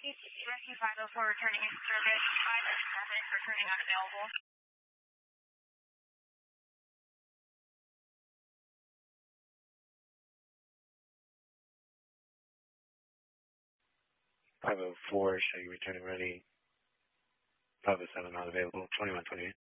Rescue 504 returning service, 5 returning unavailable. 504, show you returning ready. 507 not available. 2128.